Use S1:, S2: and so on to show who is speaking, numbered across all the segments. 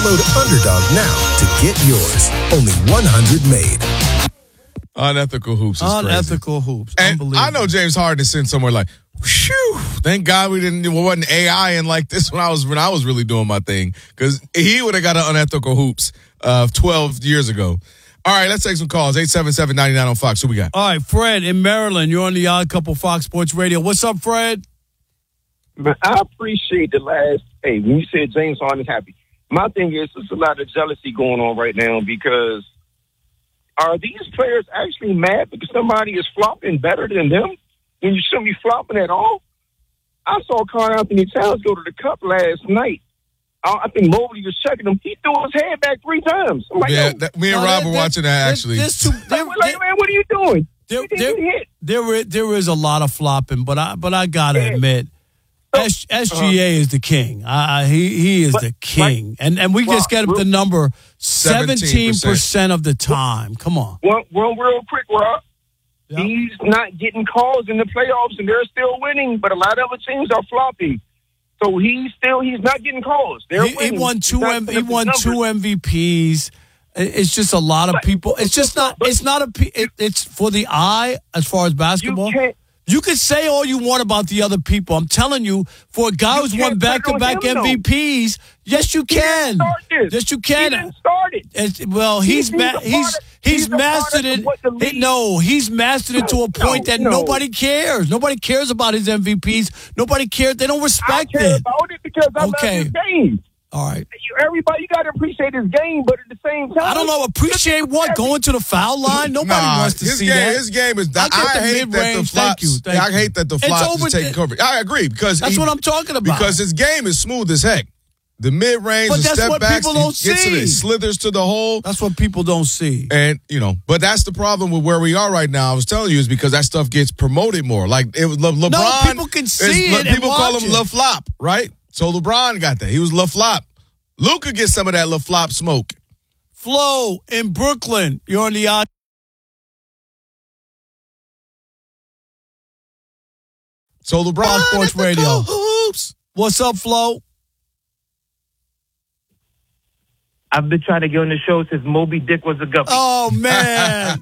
S1: Download Underdog now to get yours. Only 100 made.
S2: Unethical hoops is
S3: Unethical hoops.
S2: And
S3: Unbelievable.
S2: I know James Harden is sitting somewhere like, whew, thank God it wasn't AI and like this when I was really doing my thing, because he would have got an unethical hoops 12 years ago. All right, let's take some calls. 877-99 on Fox. Who we got?
S3: All right, Fred in Maryland. You're on the Odd Couple Fox Sports Radio. What's up, Fred?
S4: But I appreciate the last. Hey, when you said James Harden is happy, my thing is there's a lot of jealousy going on right now because are these players actually mad because somebody is flopping better than them when you shouldn't be flopping at all? I saw Karl Anthony Towns go to the cup last night. I think Mobley was checking him. He threw his head back 3 times. I'm like,
S2: yeah, me and Rob were watching that actually.
S4: man, what are you doing?
S3: There is a lot of flopping, but I gotta admit, SGA is the king. He is the king, and we just get the number 17% of the time. Come on.
S4: One real quick, Rob.
S3: Yep.
S4: He's not getting calls in the playoffs, and they're still winning. But a lot of other teams are flopping, so he's not getting calls.
S3: He won two MVPs. It's just a lot of people. It's just not. It's not it's for the eye as far as basketball. You can say all you want about the other people. I'm telling you, for a guy who's won back-to-back MVPs, yes, you can. Yes, you can.
S4: He didn't start it.
S3: Well, he's mastered it. He's mastered it to a point that nobody cares. Nobody cares about his MVPs. Nobody cares. They don't respect it.
S4: I care about it because I love his game.
S3: All right.
S4: Everybody, you got to appreciate his game, but at the same time,
S3: I don't know. Appreciate what? Going to the foul line? Nobody wants to see that.
S2: His game is. I hate that the flops. I hate that the flops is taking coverage. I agree because
S3: that's what I'm talking about.
S2: Because his game is smooth as heck. The mid range, the step backs, he slithers to the hole.
S3: That's what people don't see.
S2: And but that's the problem with where we are right now. I was telling you is because that stuff gets promoted more. Like it was LeBron.
S3: No, people can see it.
S2: People call him LaFlop, right? So LeBron got that. He was LaFlop. Luka gets some of that LaFlop smoke.
S3: Flo in Brooklyn. You're on the Odd.
S2: So LeBron
S3: Sports Radio. What's up, Flo?
S5: I've been trying to get on the show since Moby Dick was a guppy.
S3: Oh, man.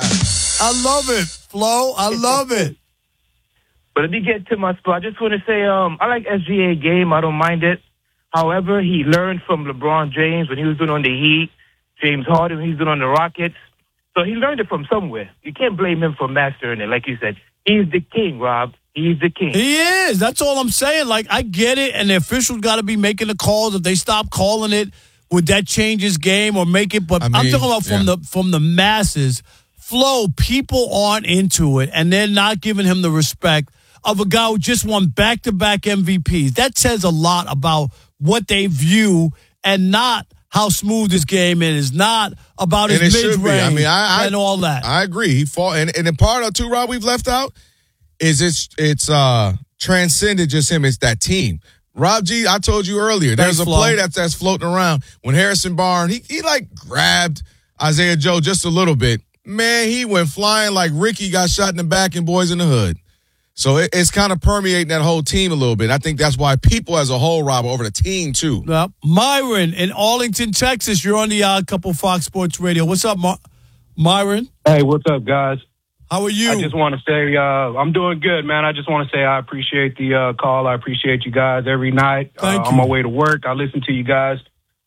S3: I love it, Flo. I love it.
S5: But let me get to my spot. I just want to say I like SGA game. I don't mind it. However, he learned from LeBron James when he was doing on the Heat, James Harden when he was doing on the Rockets. So he learned it from somewhere. You can't blame him for mastering it. Like you said, he's the king, Rob. He's the king.
S3: He is. That's all I'm saying. Like, I get it, and the officials got to be making the calls. If they stop calling it, would that change his game or make it? But I'm talking about from the masses. Flo, people aren't into it, and they're not giving him the respect of a guy who just won back-to-back MVPs. That says a lot about what they view and not how smooth his game is, not about his mid-range and all that.
S2: I agree. He fought, and the part or two, Rob, we've left out is it's transcended just him. It's that team. Rob G, I told you earlier, there's a play that's floating around when Harrison Barnes, he like grabbed Isaiah Joe just a little bit. Man, he went flying like Ricky got shot in the back in Boys in the Hood. So it's kind of permeating that whole team a little bit. I think that's why people as a whole, Rob, over the team too.
S3: Myron in Arlington, Texas. You're on the Odd Couple Fox Sports Radio. What's up, Myron?
S6: Hey, what's up, guys?
S3: How are you?
S6: I just want to say I'm doing good, man. I just want to say I appreciate the call. I appreciate you guys every night.
S3: Thank you.
S6: On my way to work, I listen to you guys.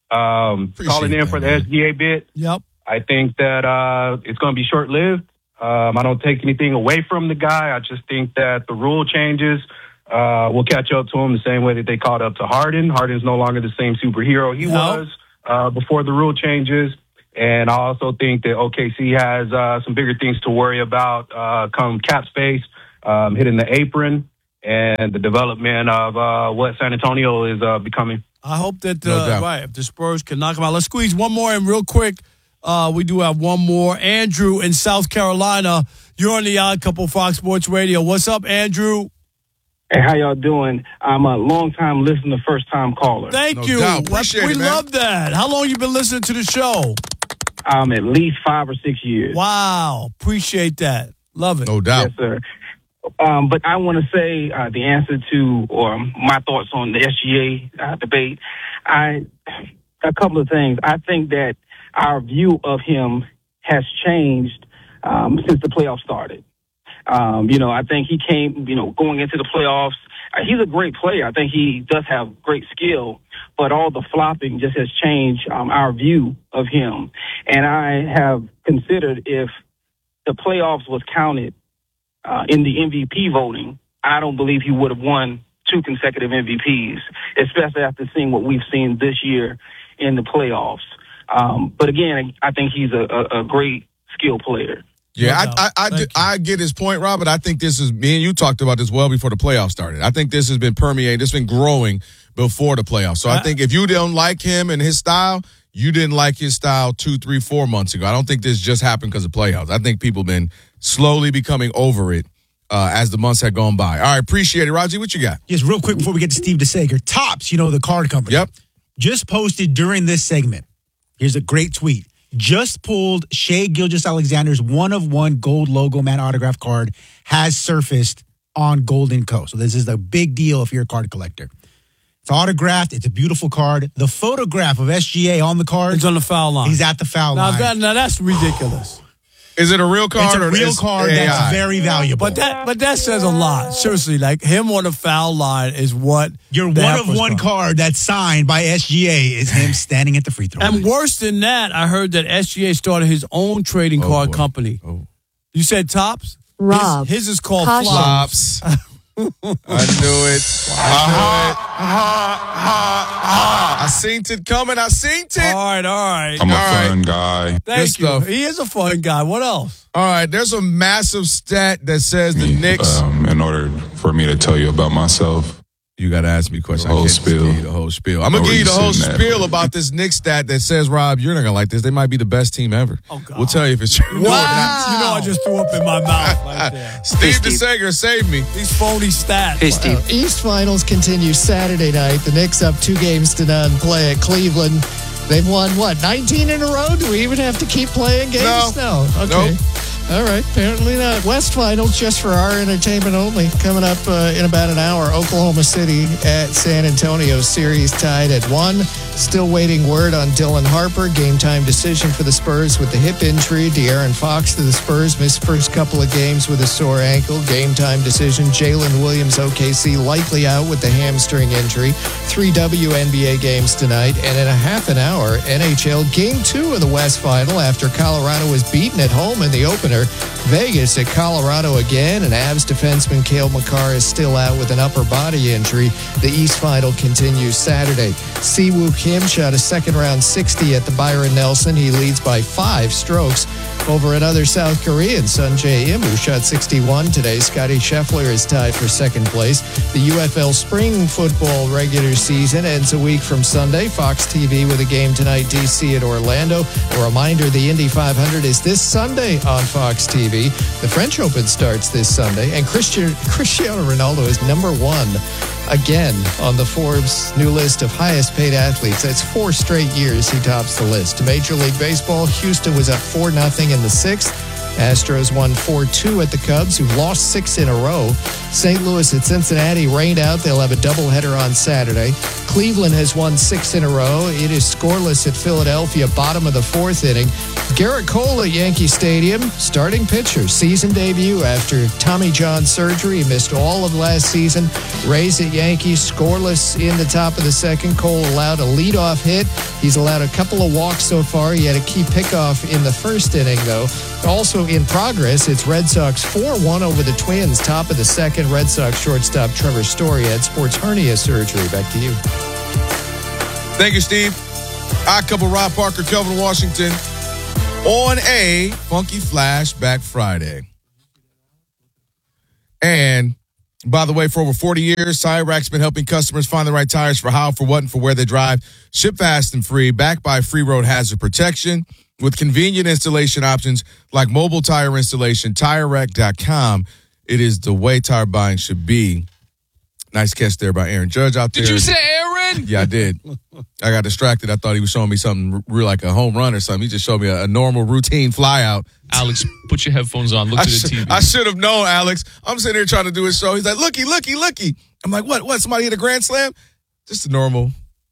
S6: Calling in for the SGA bit.
S3: Yep.
S6: I think that it's going to be short-lived. I don't take anything away from the guy. I just think that the rule changes will catch up to him the same way that they caught up to Harden. Harden's no longer the same superhero he was before the rule changes. And I also think that OKC has some bigger things to worry about come cap space, hitting the apron, and the development of what San Antonio is becoming.
S3: I hope that, if the Spurs can knock him out. Let's squeeze one more in real quick. We do have one more. Andrew in South Carolina. You're on the Odd Couple Fox Sports Radio. What's up, Andrew?
S7: Hey, how y'all doing? I'm a long-time listener, first-time caller.
S3: Thank you. We love that. How long you been listening to the show?
S7: At least 5 or 6 years.
S3: Wow. Appreciate that. Love it.
S2: No doubt.
S7: Yes, sir. But I want to say the answer to, or my thoughts on the SGA debate. A couple of things. I think that our view of him has changed since the playoffs started. I think he came, going into the playoffs. He's a great player. I think he does have great skill, but all the flopping just has changed our view of him. And I have considered if the playoffs was counted in the MVP voting, I don't believe he would have won 2 consecutive MVPs, especially after seeing what we've seen this year in the playoffs. But again, I think he's a great skill player.
S2: Yeah, I get his point, Rob, but I think this is, me and you talked about this well before the playoffs started. I think this has been permeating, this has been growing before the playoffs. So I think if you don't like him and his style, you didn't like his style 2, 3, 4 months ago. I don't think this just happened because of playoffs. I think people have been slowly becoming over it as the months had gone by. All right, appreciate it. Raji, what you got?
S8: Yes, real quick before we get to Steve DeSager. Topps, the card company.
S2: Yep.
S8: Just posted during this segment. Here's a great tweet. Just pulled Shai Gilgeous-Alexander's 1-of-1 gold logo man autograph card has surfaced on Golden Co. So this is a big deal if you're a card collector. It's autographed. It's a beautiful card. The photograph of SGA on the card.
S3: He's on the foul line.
S8: He's at the foul line.
S3: Now that's ridiculous.
S2: Is it a real card?
S8: It's a real card that's very valuable.
S3: But that says a lot. Seriously, like him on the foul line is what
S8: your 1-of-1 card that's signed by SGA is him standing at the free throw line.
S3: And worse than that, I heard that SGA started his own trading card company.
S2: Oh.
S3: You said Topps?
S9: Rob.
S3: His is called
S2: Flops. I knew it. I seen it coming. I seen it.
S3: All right.
S10: I'm a fun guy.
S3: Thank you. He is a fun guy. What else?
S2: All right. There's a massive stat that says the Knicks.
S10: In order for me to tell you about myself,
S2: you got to ask me questions.
S10: The whole spiel.
S2: I'm going to give you the whole spiel about this Knicks stat that says, Rob, you're not going to like this. They might be the best team ever.
S3: Oh, God.
S2: We'll tell you if it's true.
S3: Wow. I just threw up in my mouth right there.
S2: Steve DeSager, save me.
S3: These phony stats.
S11: Hey, Steve.
S9: East Finals continue Saturday night. The Knicks up 2-0 play at Cleveland. They've won, 19 in a row? Do we even have to keep playing games?
S2: No.
S9: Okay.
S2: Nope.
S9: All right, apparently not. West Finals, just for our entertainment only, coming up in about an hour. Oklahoma City at San Antonio, series tied at 1. Still waiting word on Dylan Harper. Game time decision for the Spurs with the hip injury. De'Aaron Fox to the Spurs, missed first couple of games with a sore ankle. Game time decision. Jalen Williams, OKC, likely out with the hamstring injury. 3 WNBA games tonight. And in a half an hour, NHL Game 2 of the West Final after Colorado was beaten at home in the opener. Vegas at Colorado again, and Avs defenseman Cale Makar is still out with an upper body injury. The East Final continues Saturday. Siwoo Kim shot a second-round 60 at the Byron Nelson. He leads by 5 strokes over another South Korean, Sun Jae-im, who shot 61 today. Scotty Scheffler is tied for second place. The UFL Spring Football regular season ends a week from Sunday. Fox TV with a game tonight, DC at Orlando. A reminder, the Indy 500 is this Sunday on Fox TV. The French Open starts this Sunday, and Cristiano Ronaldo is number 1 again on the Forbes new list of highest paid athletes. That's 4 straight years he tops the list. Major League Baseball, Houston was up 4-0 in the 6th. Astros won 4-2 at the Cubs, who lost 6 in a row. St. Louis at Cincinnati rained out. They'll have a doubleheader on Saturday. Cleveland has won 6 in a row. It is scoreless at Philadelphia, bottom of the 4th inning. Garrett Cole at Yankee Stadium, starting pitcher, season debut after Tommy John surgery. He missed all of last season. Rays at Yankees, scoreless in the top of the 2nd. Cole allowed a leadoff hit. He's allowed a couple of walks so far. He had a key pickoff in the 1st inning, though. Also in progress, it's Red Sox 4-1 over the Twins, top of the 2nd. Red Sox shortstop Trevor Story had sports hernia surgery. Back to you.
S2: Thank you, Steve. Couple Rob Parker, Kelvin Washington on a Funky Flashback Friday. And by the way, for over 40 years, Tire Rack's been helping customers find the right tires for how, for what, and for where they drive. Ship fast and free, backed by free road hazard protection. With convenient installation options like mobile tire installation, TireRack.com. It is the way tire buying should be. Nice catch there by Aaron Judge out there.
S11: Did you say Aaron?
S2: Yeah, I did. I got distracted. I thought he was showing me something real, like a home run or something. He just showed me a normal routine fly out.
S11: Alex, put your headphones on. Look to the TV.
S2: I should have known, Alex. I'm sitting here trying to do a show. He's like, looky. I'm like, what? Somebody hit a grand slam? Just a normal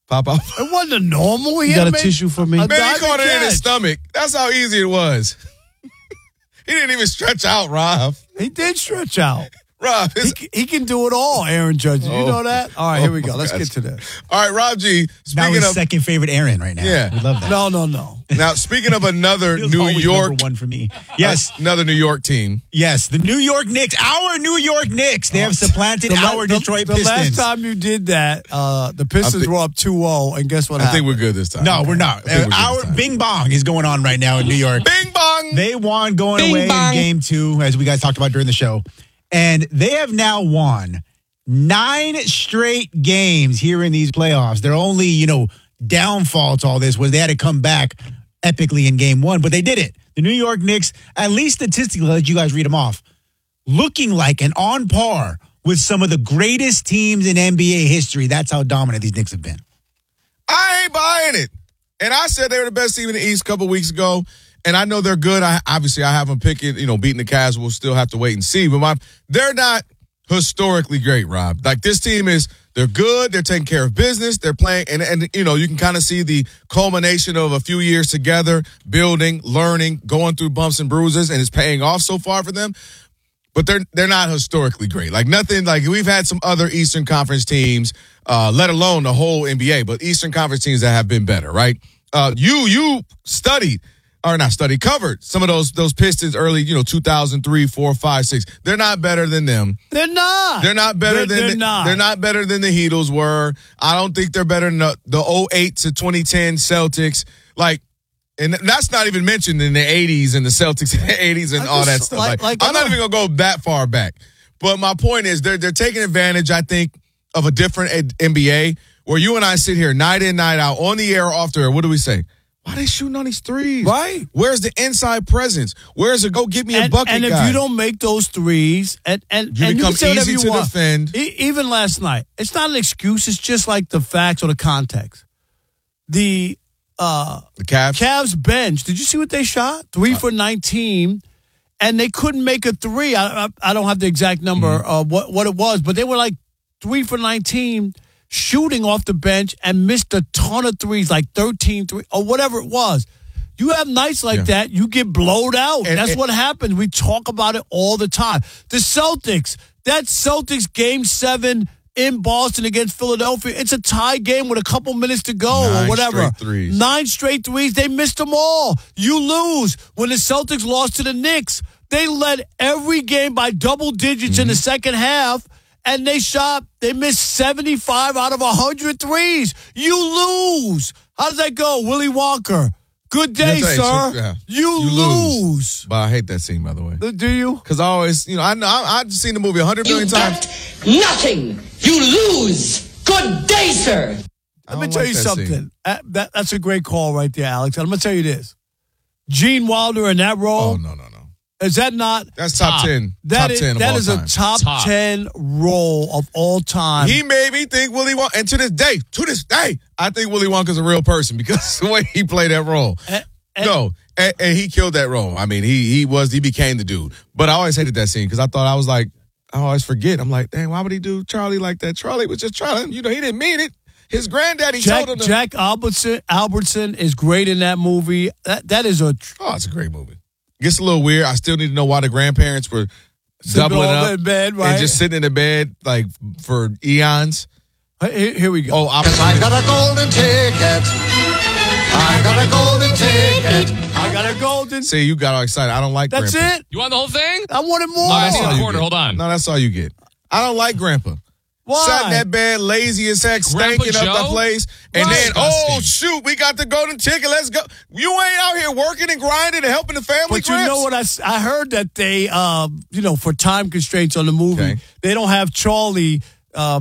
S2: Pop out.
S3: It wasn't normal.
S8: You got a tissue for me?
S2: Man, he caught it in his stomach. That's how easy it was. He didn't even stretch out, Rob.
S3: He did stretch out.
S2: Rob,
S3: he can do it all, Aaron Judge. You know that? All right, here we go. Let's get to this.
S2: All right, Rob G.
S8: Now his second favorite Aaron right now.
S2: Yeah.
S8: We love that.
S3: No.
S2: Now, speaking of another New York.
S8: Number one for me. Yes.
S2: Another New York team.
S8: Yes, the New York Knicks. Our New York Knicks. They have supplanted our Detroit Pistons.
S3: The last time you did that, the Pistons were up 2-0, and guess what happened?
S2: I think we're good this time.
S8: No, we're not. Our Bing Bong is going on right now in New York.
S2: Bing Bong!
S8: They won going
S2: Bing
S8: away
S2: bong.
S8: in game 2, as we guys talked about during the show. And they have now won 9 straight games here in these playoffs. Their only, downfall to all this was they had to come back epically in game 1, but they did it. The New York Knicks, at least statistically, let you guys read them off, looking like and on par with some of the greatest teams in NBA history. That's how dominant these Knicks have been.
S2: I ain't buying it. And I said they were the best team in the East a couple weeks ago. And I know they're good. I have them picking, beating the Cavs. We'll still have to wait and see. But they're not historically great, Rob. Like, this team they're good. They're taking care of business. They're playing. And you can kind of see the culmination of a few years together, building, learning, going through bumps and bruises, and it's paying off so far for them. But they're not historically great. Like, nothing, like, we've had some other Eastern Conference teams, let alone the whole NBA, but Eastern Conference teams that have been better, right? You covered some of those Pistons early, 2003, 4, 5, 6. They're not better than them.
S3: They're not.
S2: They're not better than They're not better than the Heatles were. I don't think they're better than the 08 to 2010 Celtics. Like, and that's not even mentioned in the 80s and the Celtics in the 80s and all that stuff. I'm not even going to go that far back. But my point is they're taking advantage, I think, of a different NBA where you and I sit here night in, night out, on the air, off the air. What do we say? Why are they shooting on these threes?
S3: Right.
S2: Where's the inside presence? Where's the go get me a bucket
S3: And if
S2: guy?
S3: you don't make those threes, and
S2: you become easy to defend.
S3: Even last night, it's not an excuse. It's just like the facts or the context. The Cavs bench. Did you see what they shot? 3 for 19, and they couldn't make a three. I don't have the exact number of what it was, but they were like 3 for 19. Shooting off the bench and missed a ton of threes, like 13 threes or whatever it was. You have nights like that, you get blowed out. That's what happens. We talk about it all the time. The Celtics, that Celtics game 7 in Boston against Philadelphia, it's a tie game with a couple minutes to go or whatever. 9 straight threes. They missed them all. You lose. When the Celtics lost to the Knicks, they led every game by double digits in the second half. And they missed 75 out of 100 threes. You lose. How does that go, Willy Wonka? Good day, sir. You lose.
S2: But I hate that scene, by the way.
S3: Do you?
S2: Because I always, I've seen the movie 100 million times.
S12: Nothing. You lose. Good day, sir.
S3: Let me tell you something. That's a great call right there, Alex. I'm going to tell you this. Gene Wilder in that role.
S2: Oh, no.
S3: Is that not?
S2: That's top 10.
S3: That is
S2: a
S3: top 10 role of all time.
S2: He made me think Willy Wonka, and to this day, I think Willy Wonka's a real person because the way he played that role. And he killed that role. I mean, he became the dude. But I always hated that scene because I always forget. I'm like, dang, why would he do Charlie like that? Charlie was just trying. He didn't mean it. His granddaddy told him.
S3: Jack Albertson is great in that movie. It's
S2: a great movie. Gets a little weird. I still need to know why the grandparents were doubling up
S3: in bed, right?
S2: And just sitting in the bed like for eons.
S3: Here we go.
S2: Oh,
S13: I got a golden ticket. I got a golden ticket.
S3: I got a golden.
S2: See, you got all excited. I don't like
S3: That's
S2: Grandpa.
S3: it?
S11: You want the whole thing?
S3: I wanted more.
S11: No, that's in the corner. Hold on.
S2: No, that's all you get. I don't like Grandpa.
S3: Why?
S2: Sat in that bed, lazy as heck, stinking up the place. And then, shoot, we got the golden ticket. Let's go. You ain't out here working and grinding and helping the family.
S3: But you know what? I heard that they, for time constraints on the movie, they don't have Charlie